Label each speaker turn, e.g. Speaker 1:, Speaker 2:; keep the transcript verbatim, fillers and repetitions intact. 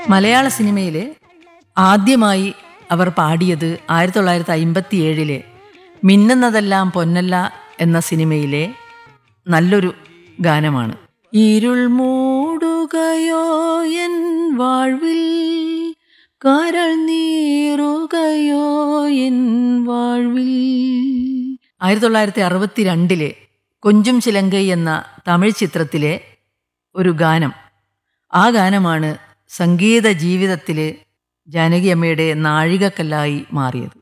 Speaker 1: മലയാള സിനിമയിൽ ആദ്യമായി അവർ പാടിയത് ആയിരത്തി തൊള്ളായിരത്തി അമ്പത്തി ഏഴിലെ മിന്നുന്നതെല്ലാം പൊന്നല്ല എന്ന സിനിമയിലെ നല്ലൊരു ഗാനമാണ്. ഇരുൾ മൂടുകയോ എൻ വാഴ്വിൽ, കരൾ നീറുകയോ എൻ വാഴ്വിൽ. ആയിരത്തി തൊള്ളായിരത്തി അറുപത്തി രണ്ടിലെ കൊഞ്ചും ചിലങ്കൈ എന്ന തമിഴ് ചിത്രത്തിലെ ഒരു ഗാനം. ആ ഗാനമാണ് സംഗീത ജീവിതത്തിൽ ജാനകി അമ്മയുടെ നാഴികക്കല്ലായി മാറിയത്.